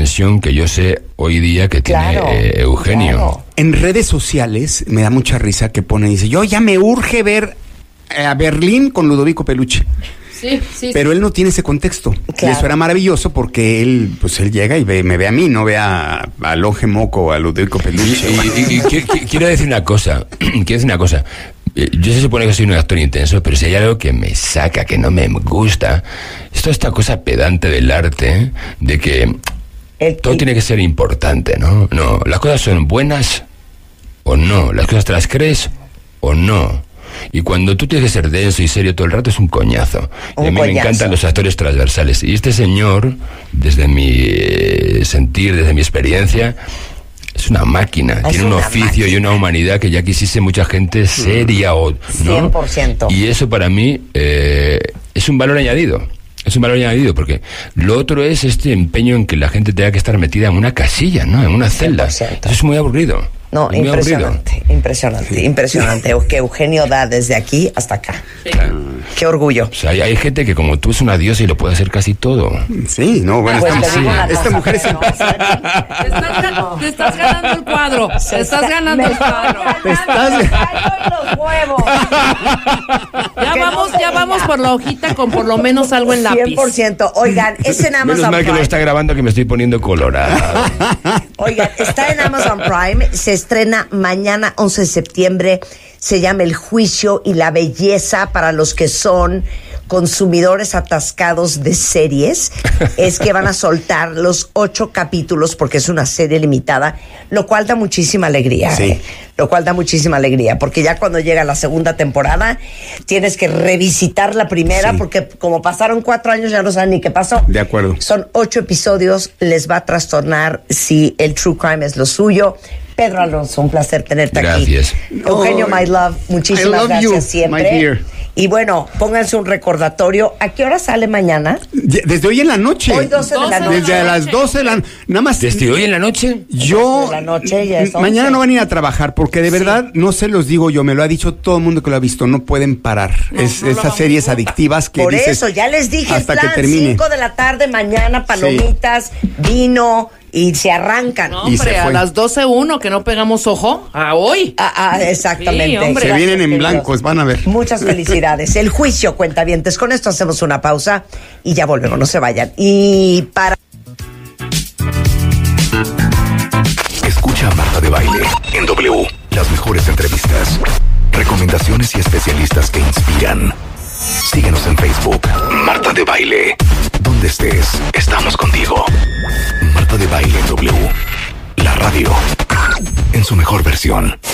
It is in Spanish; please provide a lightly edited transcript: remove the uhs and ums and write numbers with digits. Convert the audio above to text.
dimensión que yo sé hoy día que tiene Eugenio. Claro. En redes sociales me da mucha risa que pone, dice, yo ya me urge ver a Berlín con Ludovico Peluche. Sí. Pero él no tiene ese contexto. Claro. Y eso era maravilloso porque él llega y me ve a mí, no ve a Longe Moco o a Ludovico Peluche. Y quiero decir una cosa. Yo se supone que soy un actor intenso, pero si hay algo que me saca, que no me gusta, es toda esta cosa pedante del arte, de que todo tiene que ser importante, ¿no? No, las cosas son buenas o no, las cosas te las crees o no. Y cuando tú tienes que ser denso y serio todo el rato es un coñazo. Y a mí me encantan los actores transversales. Y este señor, desde mi sentir, desde mi experiencia, es una máquina. Tiene un oficio y una humanidad que ya quisiese mucha gente seria, ¿no? 100%. Y eso para mí es un valor añadido. Es un valor añadido porque lo otro es este empeño en que la gente tenga que estar metida en una casilla, ¿no? En una celda. 100%. Eso es muy aburrido. No, impresionante. Que Eugenio da desde aquí hasta acá. Sí. Qué orgullo. O sea, hay gente que como tú es una diosa y lo puede hacer casi todo. Sí, no, bueno, pues esta mujer es... Te estás ganando el cuadro. Te estás ganando el cuadro. los huevos. Ya vamos por la hojita con por lo menos algo en lápiz. 100%. Oigan, es en Amazon Menos mal Prime. que lo está grabando que me estoy poniendo colorado. Oigan, está en Amazon Prime. Se estrena mañana 11 de septiembre. Se llama El Juicio y la Belleza para los que son consumidores atascados de series. Es que van a soltar los 8 capítulos porque es una serie limitada, lo cual da muchísima alegría. Sí. Lo cual da muchísima alegría porque ya cuando llega la segunda temporada tienes que revisitar la primera porque como pasaron 4 años ya no saben ni qué pasó. De acuerdo. Son 8 episodios, les va a trastornar si el true crime es lo suyo. Pedro Alonso, un placer tenerte Gracias. aquí. Eugenio, my love, muchísimas gracias siempre. My dear. Y bueno, pónganse un recordatorio. ¿A qué hora sale mañana? Desde hoy en la noche. Hoy 12 de la noche. Desde las 12 de la noche. Nada más. ¿Desde hoy en la noche? Yo. De la noche ya es 11. Mañana no van a ir a trabajar porque de verdad, no se los digo yo, me lo ha dicho todo el mundo que lo ha visto, no pueden parar. Esas series adictivas que por dices, eso, ya les dije, hasta plan, que termine. 5 de la tarde mañana, palomitas, vino, y se arrancan. No, hombre, a las 12:01 que no pegamos ojo, a hoy. Exactamente. Sí, hombre. Se vienen en blancos, van a ver. Muchas felicidades. El Juicio, cuentavientes. Con esto hacemos una pausa y ya volvemos, no se vayan. Y para... Escucha a Marta de Baile en W. Las mejores entrevistas, recomendaciones y especialistas que inspiran. Síguenos en Facebook. Marta de Baile. Donde estés, estamos contigo. Marta de Baile en W. La radio en su mejor versión.